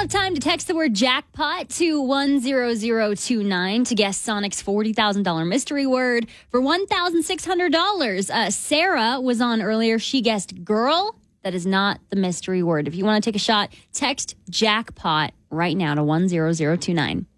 have time to text the word jackpot to 10029 to guess Sonic's $40,000 mystery word for $1,600. Sarah was on earlier. She guessed girl. That is not the mystery word. If you want to take a shot, text jackpot right now to 10029.